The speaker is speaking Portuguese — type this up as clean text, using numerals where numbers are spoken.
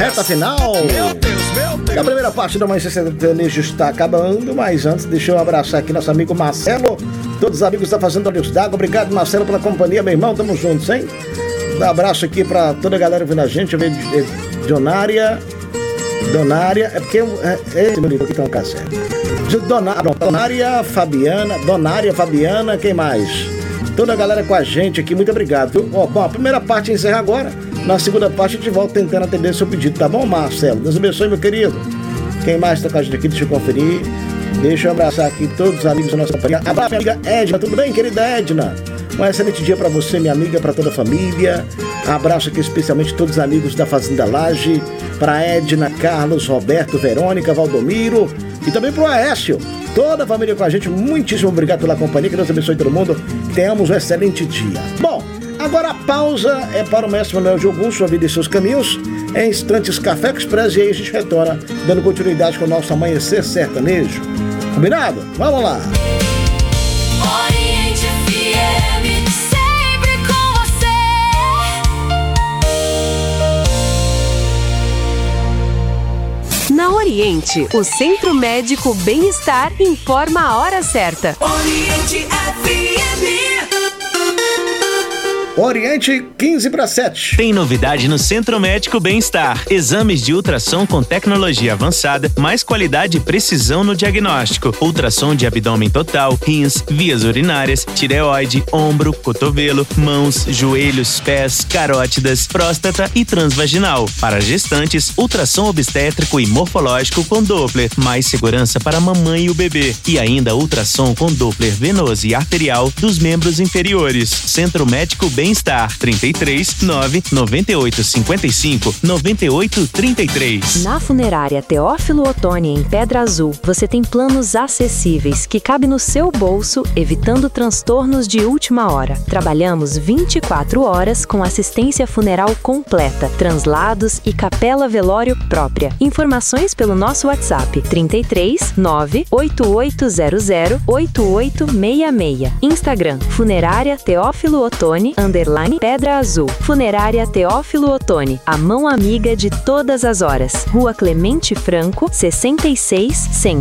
reta final. Meu Deus. E a primeira parte do Manhã Sertanejo está acabando, mas antes deixa eu abraçar aqui nosso amigo Marcelo, todos os amigos da Fazenda Olhos d'Água. Obrigado, Marcelo, pela companhia, meu irmão, tamo juntos, hein? Um abraço aqui pra toda a galera vendo a gente. Eu vejo Donária, é porque esse meu livro aqui tá um cassete. Donária Fabiana, quem mais? Toda a galera com a gente aqui, muito obrigado. Bom, a primeira parte encerra agora. Na segunda parte a gente volta tentando atender seu pedido, tá bom, Marcelo? Deus abençoe, meu querido. Quem mais tá com a gente aqui? Deixa eu conferir. Deixa eu abraçar aqui todos os amigos da nossa companhia. Abraço, minha amiga Edna, tudo bem, querida Edna? Um excelente dia pra você, minha amiga, pra toda a família. Abraço aqui especialmente todos os amigos da Fazenda Laje, pra Edna, Carlos, Roberto, Verônica, Valdomiro e também pro Aécio. Toda a família com a gente, muitíssimo obrigado pela companhia, que Deus abençoe todo mundo, que tenhamos um excelente dia. Bom, agora a pausa é para o mestre Manuel Jogum, sua vida e seus caminhos. Em instantes, Café Express, e aí a gente retorna, dando continuidade com o nosso Amanhecer Sertanejo. Combinado? Vamos lá! Oriente FM, sempre com você. Na Oriente, o Centro Médico Bem-Estar informa a hora certa. Oriente FM. Oriente 15:07. Tem novidade no Centro Médico Bem-Estar. Exames de ultrassom com tecnologia avançada, mais qualidade e precisão no diagnóstico. Ultrassom de abdômen total, rins, vias urinárias, tireoide, ombro, cotovelo, mãos, joelhos, pés, carótidas, próstata e transvaginal. Para gestantes, ultrassom obstétrico e morfológico com Doppler, mais segurança para a mamãe e o bebê. E ainda ultrassom com Doppler venoso e arterial dos membros inferiores. Centro Médico Bem-Estar, 33 9 98 55 98 33. Na Funerária Teófilo Otoni, em Pedra Azul, você tem planos acessíveis que cabem no seu bolso, evitando transtornos de última hora. Trabalhamos 24 horas com assistência funeral completa, translados e capela velório própria. Informações pelo nosso WhatsApp 33 9 8800 8866. Instagram Funerária Teófilo Otoni _Pedra Azul. Funerária Teófilo Otoni, a mão amiga de todas as horas. Rua Clemente Franco, 66 Centro.